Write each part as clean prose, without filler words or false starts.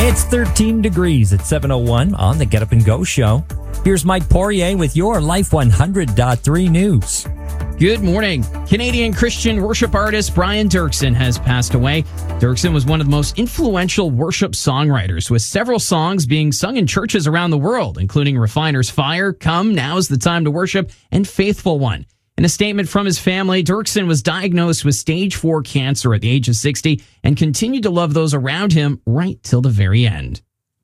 It's 13 degrees at 7:01 on the Get Up and Go show. Here's Mike Poirier with your Life 100.3 news. Good morning. Canadian Christian worship artist Brian Doerksen has passed away. Doerksen was one of the most influential worship songwriters, with several songs being sung in churches around the world, including Refiner's Fire, Come, Now's the Time to Worship, and Faithful One. In a statement from his family, Doerksen was diagnosed with stage 4 cancer at the age of 60 and continued to love those around him right till the very end.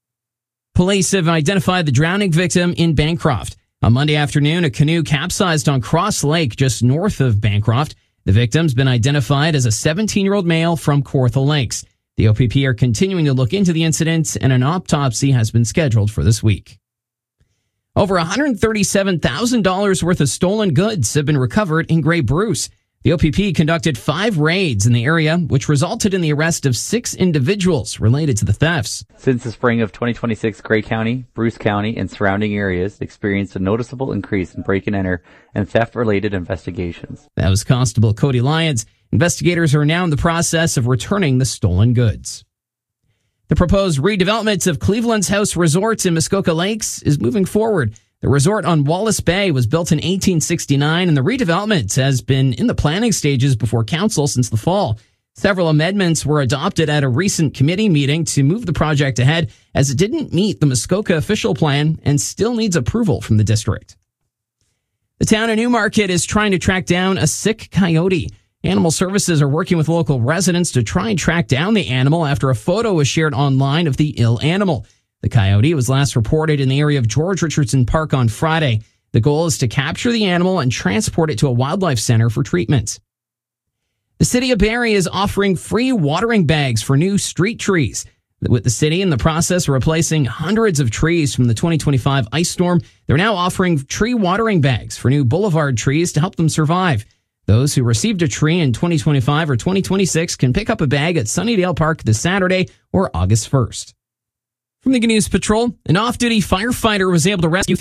Police have identified the drowning victim in Bancroft. On Monday afternoon, a canoe capsized on Cross Lake just north of Bancroft. The victim's been identified as a 17-year-old male from Kawartha Lakes. The OPP are continuing to look into the incident, and an autopsy has been scheduled for this week. Over $137,000 worth of stolen goods have been recovered in Grey Bruce. The OPP conducted 5 raids in the area, which resulted in the arrest of 6 individuals related to the thefts. Since the spring of 2026, Grey County, Bruce County, and surrounding areas experienced a noticeable increase in break-and-enter and theft-related investigations. That was Constable Cody Lyons. Investigators are now in the process of returning the stolen goods. The proposed redevelopment of Cleveland's House Resort in Muskoka Lakes is moving forward. The resort on Wallace Bay was built in 1869, and the redevelopment has been in the planning stages before council since the fall. Several amendments were adopted at a recent committee meeting to move the project ahead, as it didn't meet the Muskoka official plan and still needs approval from the district. The town of Newmarket is trying to track down a sick coyote. Animal Services are working with local residents to try and track down the animal after a photo was shared online of the ill animal. The coyote was last reported in the area of George Richardson Park on Friday. The goal is to capture the animal and transport it to a wildlife center for treatment. The city of Barrie is offering free watering bags for new street trees. With the city in the process of replacing hundreds of trees from the 2025 ice storm, they're now offering tree watering bags for new boulevard trees to help them survive. Those who received a tree in 2025 or 2026 can pick up a bag at Sunnydale Park this Saturday or August 1st. From the News Patrol, an off-duty firefighter was able to rescue